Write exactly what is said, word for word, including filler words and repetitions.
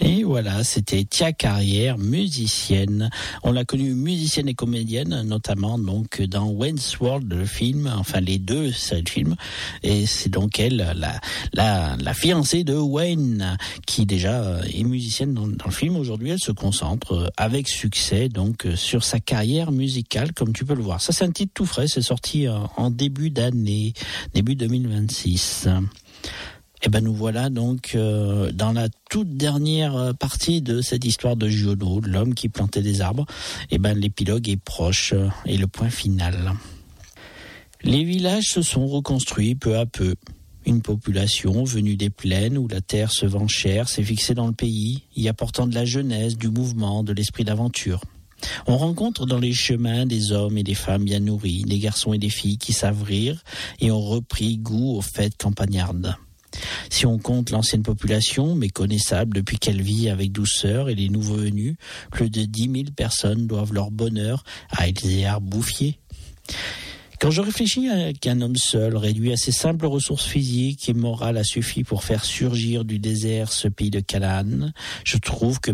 Et voilà, c'était Tia Carrière, musicienne. On l'a connue musicienne et comédienne, notamment donc dans Wayne's World, le film, enfin les deux séries de films. Et c'est donc elle, la, la, la fiancée de Wayne, qui déjà est musicienne dans, dans le film. Aujourd'hui, elle se concentre avec succès donc sur sa carrière musicale, comme tu peux le voir. Ça, c'est un titre tout frais, c'est sorti en début d'année, début deux mille vingt-six. Eh ben nous voilà donc euh, dans la toute dernière partie de cette histoire de Giono, l'homme qui plantait des arbres. Eh ben l'épilogue est proche euh, et le point final. Les villages se sont reconstruits peu à peu. Une population venue des plaines où la terre se vend cher s'est fixée dans le pays, y apportant de la jeunesse, du mouvement, de l'esprit d'aventure. On rencontre dans les chemins des hommes et des femmes bien nourris, des garçons et des filles qui savent rire et ont repris goût aux fêtes campagnardes. Si on compte l'ancienne population, méconnaissable depuis qu'elle vit avec douceur, et les nouveaux venus, plus de dix mille personnes doivent leur bonheur à Elzéar Bouffier. Quand je réfléchis qu'un homme seul, réduit à ses simples ressources physiques et morales, a suffi pour faire surgir du désert ce pays de Canaan, je trouve que